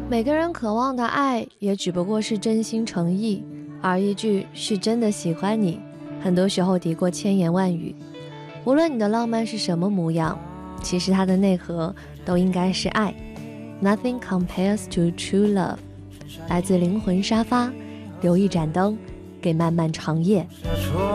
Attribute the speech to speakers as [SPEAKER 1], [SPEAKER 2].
[SPEAKER 1] 每个人渴望的爱也只不过是真心诚意，而一句是真的喜欢你，很多时候敌过千言万语。无论你的浪漫是什么模样，其实它的内核都应该是爱。 Nothing compares to true love。 来自灵魂沙发，留一盏灯给漫漫长夜。